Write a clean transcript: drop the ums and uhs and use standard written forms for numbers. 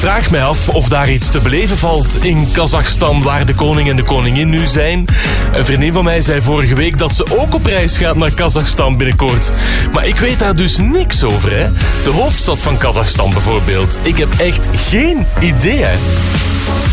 vraag mij af of daar iets te beleven valt in Kazachstan, waar de koning en de koningin nu zijn. Een vriendin van mij zei vorige week dat ze ook op reis gaat naar Kazachstan binnenkort. Maar ik weet daar dus niks over, hè. De hoofdstad van Kazachstan bijvoorbeeld. Ik heb echt geen idee, hè.